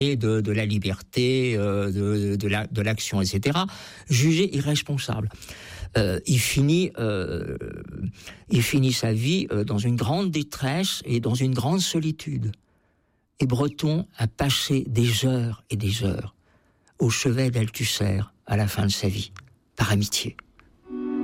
de la liberté, de l'action, etc., jugé irresponsable. Il finit sa vie dans une grande détresse et dans une grande solitude. Et Breton a passé des heures et des heures au chevet d'Althusser à la fin de sa vie, par amitié.